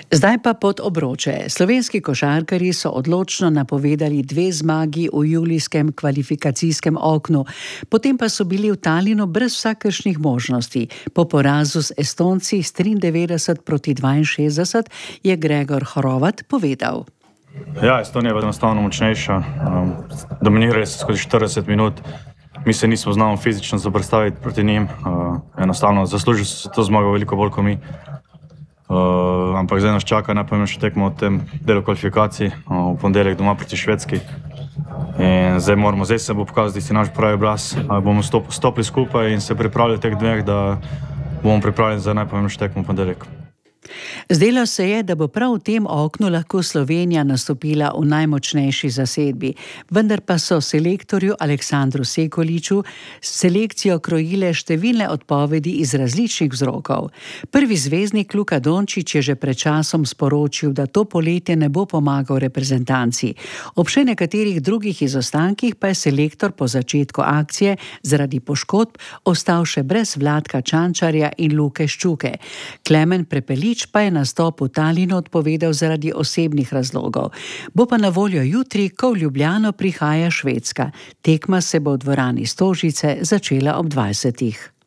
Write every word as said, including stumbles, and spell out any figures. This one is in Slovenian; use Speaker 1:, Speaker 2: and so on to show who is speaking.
Speaker 1: Zdaj pa pod obroče. Slovenski košarkarji so odločno napovedali dve zmagi v julijskem kvalifikacijskem oknu, potem pa so bili v Talinu brez vsakršnih možnosti. Po porazu z Estonci s triindevetdeset proti dvainšestdeset je Gregor Hrovat povedal.
Speaker 2: Ja, Estonija je bila enostavno močnejša. Um, dominirali so skozi štirideset minut. Mi se nismo znali fizično zoperstaviti proti njim. Uh, enostavno zaslužili so se to zmago veliko bolj kot mi. Uh, ampak zdaj nas čaka najpomembnejša tekma v tem delu kvalifikacij, uh, v ponedeljek doma proti Švedski. In zdaj moramo, zdaj se bo pokazati si naš pravi obraz. Uh, bomo stop, stopili skupaj in se pripravili teh dveh, da bomo pripravljeni za najpomembnejšo tekmo v ponedeljek.
Speaker 1: Zdelo se je, da bo prav v tem oknu lahko Slovenija nastopila v najmočnejši zasedbi, vendar pa so selektorju Aleksandru Sekuliču selekcijo krojile številne odpovedi iz različnih vzrokov. Prvi zvezdnik Luka Dončić je že pred časom sporočil, da to poletje ne bo pomagal reprezentanci. Ob še nekaterih drugih izostankih pa je selektor po začetku akcije zaradi poškodb ostal še brez Vladka Čančarja in Luke Ščuke. Klemen Prepelič pa je nastop v Talinu odpovedal zaradi osebnih razlogov. Bo pa na voljo jutri, ko v Ljubljano prihaja Švedska. Tekma se bo v dvorani Stožice začela ob dvajsetih.